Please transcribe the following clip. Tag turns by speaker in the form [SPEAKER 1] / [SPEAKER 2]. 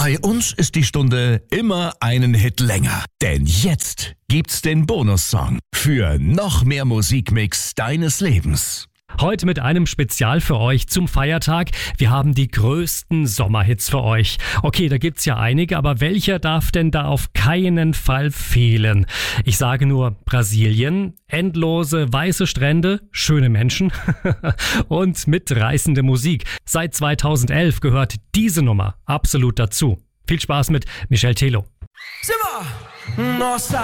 [SPEAKER 1] Bei uns ist die Stunde immer einen Hit länger. Denn jetzt gibt's den Bonussong für noch mehr Musikmix deines Lebens.
[SPEAKER 2] Heute mit einem Spezial für euch zum Feiertag. Wir haben die größten Sommerhits für euch. Okay, da gibt's ja einige, aber welcher darf denn da auf keinen Fall fehlen? Ich sage nur Brasilien, endlose weiße Strände, schöne Menschen und mitreißende Musik. Seit 2011 gehört diese Nummer absolut dazu. Viel Spaß mit Michel Tello.
[SPEAKER 3] Simmer! Nossa!